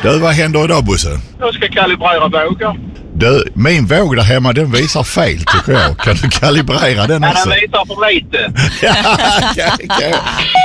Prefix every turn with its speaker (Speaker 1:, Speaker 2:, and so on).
Speaker 1: Du, vad händer idag, Bosse?
Speaker 2: Jag ska kalibrera vågor.
Speaker 1: Du, min våg där hemma, den visar fel tycker jag. Kan du kalibrera den också?
Speaker 2: Den visar för lite.
Speaker 1: Ja.